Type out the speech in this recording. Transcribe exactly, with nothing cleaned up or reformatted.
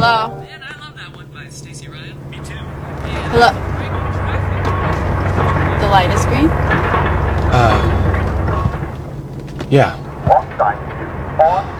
Hello? Man, I love that one by Stacy Ryan. Me too. Hello? The light is green? Uh, yeah. One, nine, two, four.